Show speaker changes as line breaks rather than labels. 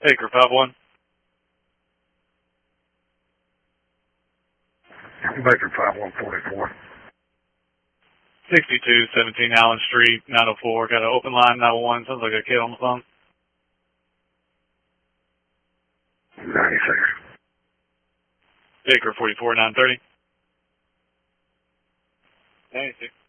Baker 5-1.
Baker 5-1-44.
6217 Allen Street, 904. Got an open line, 901. Sounds like a kid on the phone.
96.
Baker 44, 930. 96.